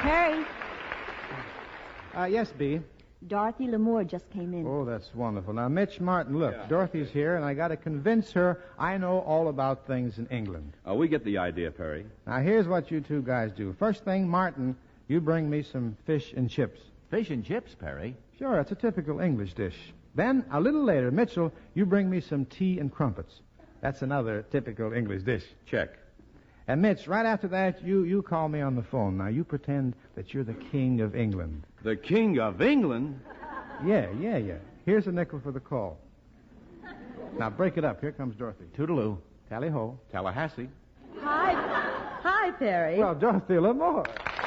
Perry, Yes, Bee. Dorothy Lamour just came in. Oh, that's wonderful. Now, Mitch Martin, look, Dorothy's here, and I got to convince her I know all about things in England. We get the idea, Perry. Now, here's what you two guys do. First thing, Martin, you bring me some fish and chips. Fish and chips, Perry? Sure, it's a typical English dish. Then, a little later, Mitchell, you bring me some tea and crumpets. That's another typical English dish. Check. And Mitch, right after that, you call me on the phone. Now, you pretend that you're the King of England. The King of England? Yeah. Here's a nickel for the call. Now, break it up. Here comes Dorothy. Toodaloo. Tally-ho. Tallahassee. Hi, Perry. Well, Dorothy Lamour.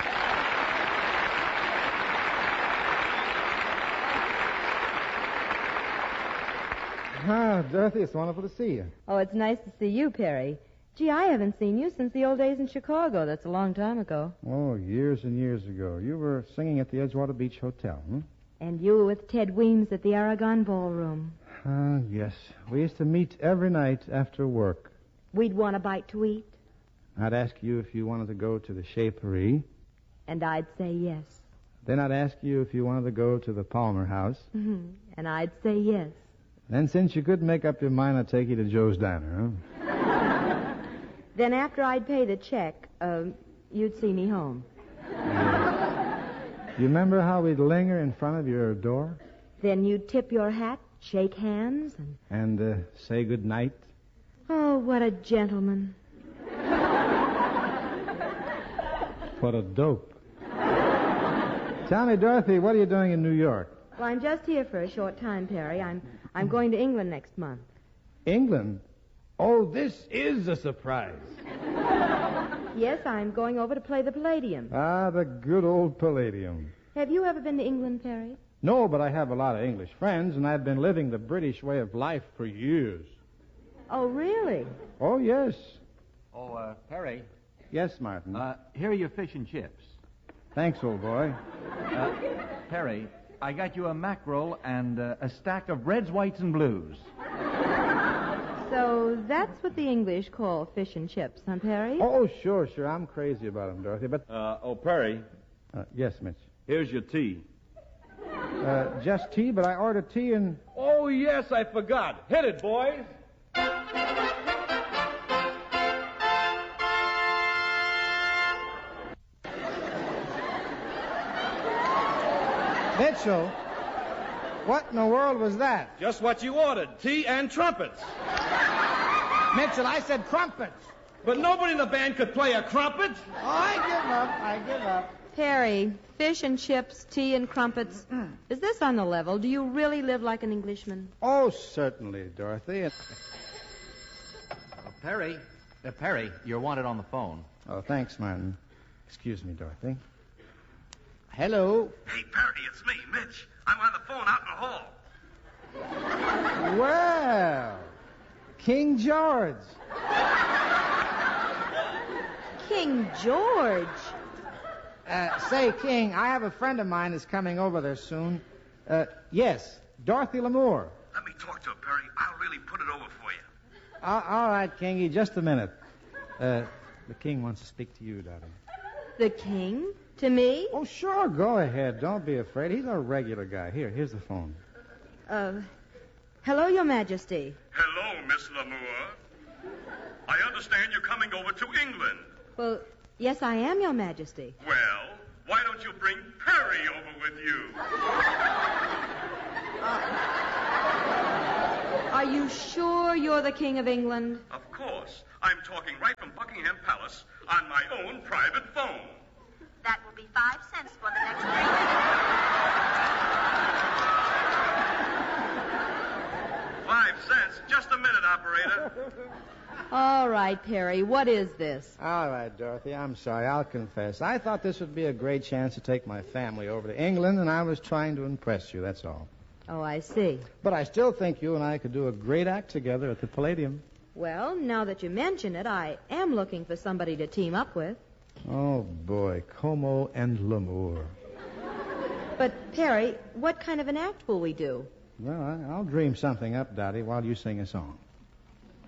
Dorothy, it's wonderful to see you. Oh, it's nice to see you, Perry. Gee, I haven't seen you since the old days in Chicago. That's a long time ago. Oh, years and years ago. You were singing at the Edgewater Beach Hotel, And you were with Ted Weems at the Aragon Ballroom. Yes. We used to meet every night after work. We'd want a bite to eat. I'd ask you if you wanted to go to the Shapery. And I'd say yes. Then I'd ask you if you wanted to go to the Palmer House. Mm-hmm. And I'd say yes. Then, since you couldn't make up your mind, I'd take you to Joe's Diner, Then after I'd pay the check, you'd see me home. You remember how we'd linger in front of your door? Then you'd tip your hat, shake hands, And say good night? Oh, what a gentleman. What a dope. Tell me, Dorothy, what are you doing in New York? Well, I'm just here for a short time, Perry. I'm going to England next month. England? Oh, this is a surprise. Yes, I'm going over to play the Palladium. Ah, the good old Palladium. Have you ever been to England, Perry? No, but I have a lot of English friends, and I've been living the British way of life for years. Oh, really? Oh, yes. Oh, Perry. Yes, Martin. Here are your fish and chips. Thanks, old boy. Perry, I got you a mackerel and a stack of reds, whites, and blues. So that's what the English call fish and chips, huh, Perry? Oh, sure. I'm crazy about them, Dorothy, but... Perry, yes, Mitch. here's your tea. Just tea, but I ordered tea and... Oh, yes, I forgot. Hit it, boys. Mitchell, what in the world was that? Just what you ordered, tea and trumpets. Mitchell, I said crumpets. But nobody in the band could play a crumpet. Oh, I give up. Perry, fish and chips, tea and crumpets. Is this on the level? Do you really live like an Englishman? Oh, certainly, Dorothy. Perry, you're wanted on the phone. Oh, thanks, Martin. Excuse me, Dorothy. Hello. Hey, Perry, it's me, Mitch. I'm on the phone out in the hall. Well, King George. King George. Say, King, I have a friend of mine that's coming over there soon. Yes, Dorothy Lamour. Let me talk to her, Perry. I'll really put it over for you. All right, Kingy, just a minute. The King wants to speak to you, darling. The King? To me? Oh, sure, go ahead. Don't be afraid. He's a regular guy. Here's the phone. Hello, Your Majesty. Hello, Miss Lamour. I understand you're coming over to England. Well, yes, I am, Your Majesty. Well, why don't you bring Perry over with you? Are you sure you're the King of England? Of course. I'm talking right from Buckingham Palace on my own private phone. That will be 5 cents for the next drink. 5 cents. Just a minute, operator. All right, Perry, what is this? All right, Dorothy, I'm sorry. I'll confess. I thought this would be a great chance to take my family over to England, and I was trying to impress you, that's all. Oh, I see. But I still think you and I could do a great act together at the Palladium. Well, now that you mention it, I am looking for somebody to team up with. Oh, boy, Como and Lamour. But, Perry, what kind of an act will we do? Well, I'll dream something up, Dottie, while you sing a song.